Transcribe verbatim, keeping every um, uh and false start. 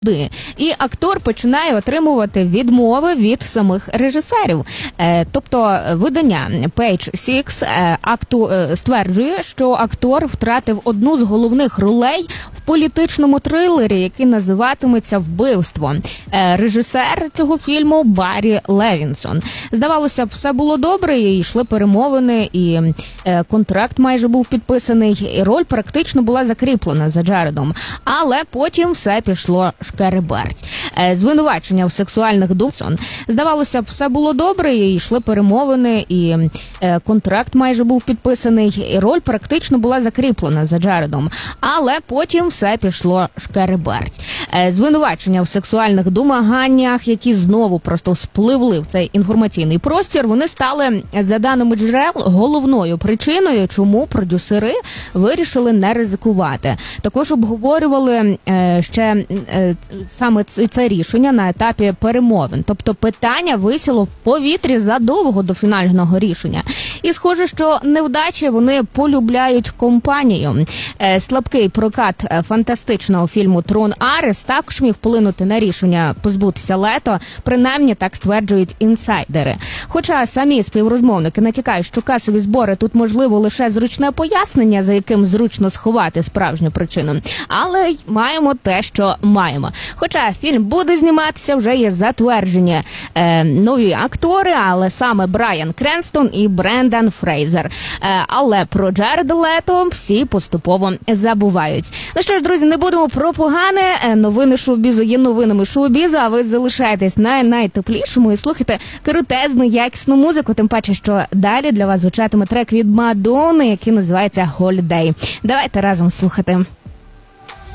І актор починає отримувати відмови від самих режисерів. Е, тобто видання Page Six е, акту, е, стверджує, що актор втратив одну з головних ролей в політичному трилері, який називатиметься «Вбивство». Е, режисер цього фільму Баррі Левінсон. Здавалося б, все було добре, і йшли перемовини, і е, контракт майже був підписаний, і роль практично була закріплена за Джаредом. Але потім все пішло шкереберть. Звинувачення в сексуальних думах. Здавалося б, все було добре, і йшли перемовини, і контракт майже був підписаний, і роль практично була закріплена за Джаредом. Але потім все пішло шкереберть. Звинувачення в сексуальних домаганнях, які знову просто спливли в цей інформаційний простір, вони стали, за даними джерел, головною причиною, чому продюсери вирішили не ризикувати. Також обговорювали ще саме це рішення на етапі перемовин. Тобто питання висіло в повітрі задовго до фінального рішення. І схоже, що невдачі вони полюбляють компанію. Слабкий прокат фантастичного фільму «Трон Арес» також міг вплинути на рішення позбутися Лето, принаймні так стверджують інсайдери. Хоча самі співрозмовники натякають, що касові збори тут можливо лише зручне пояснення, за яким зручно сховати справжню причину. Але маємо те, що маємо. Хоча фільм буде зніматися, вже є затверджені е, нові актори, але саме Брайан Кренстон і Брендан Фрейзер. Е, але про Джареда Лето всі поступово забувають. Ну що ж, друзі, не будемо про погане. Новини шоу-бізу є новинами шоу-бізу, а ви залишайтесь на найтеплішому і слухайте крутезну, якісну музику, тим паче, що далі для вас звучатиме трек від Мадонни, який називається «Holiday». Давайте разом слухати.